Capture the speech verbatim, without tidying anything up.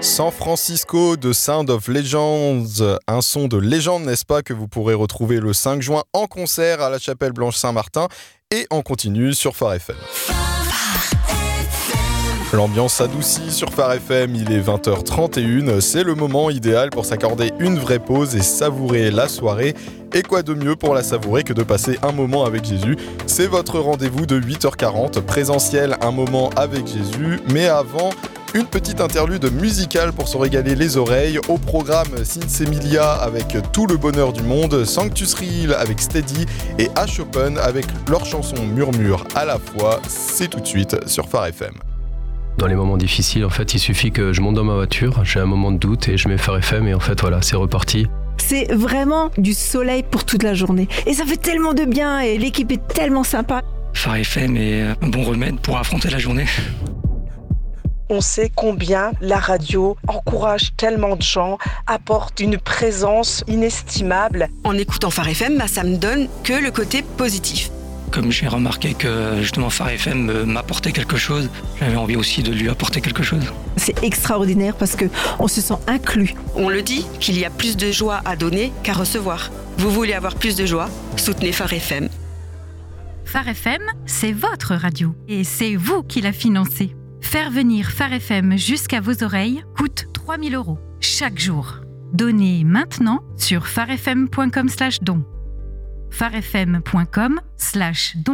San Francisco de Sound of Legends, un son de légende, n'est-ce pas, que vous pourrez retrouver le cinq juin en concert à la Chapelle Blanche-Saint-Martin et en continu sur Phare F M. L'ambiance s'adoucit sur Phare F M, il est vingt heures trente et une, c'est le moment idéal pour s'accorder une vraie pause et savourer la soirée. Et quoi de mieux pour la savourer que de passer un moment avec Jésus ? C'est votre rendez-vous de huit heures quarante, présentiel, un moment avec Jésus, mais avant, une petite interlude musicale pour se régaler les oreilles. Au programme Sinsemilia avec Tout le bonheur du monde, Sanctus Reel avec Steady et Ash Open avec leur chanson Murmure à la fois. C'est tout de suite sur Phare F M. Dans les moments difficiles, en fait, il suffit que je monte dans ma voiture, j'ai un moment de doute et je mets Phare F M et en fait, voilà, c'est reparti. C'est vraiment du soleil pour toute la journée. Et ça fait tellement de bien et l'équipe est tellement sympa. Phare F M est un bon remède pour affronter la journée. On sait combien la radio encourage tellement de gens, apporte une présence inestimable. En écoutant Phare F M, bah, ça me donne que le côté positif. Comme j'ai remarqué que justement Phare F M m'apportait quelque chose, j'avais envie aussi de lui apporter quelque chose. C'est extraordinaire parce qu'on se sent inclus. On le dit, qu'il y a plus de joie à donner qu'à recevoir. Vous voulez avoir plus de joie ? Soutenez Phare F M. Phare F M, c'est votre radio et c'est vous qui la financez. Faire venir Phare F M jusqu'à vos oreilles coûte trois mille euros chaque jour. Donnez maintenant sur pharefm point com slash don. pharefm point com slash don.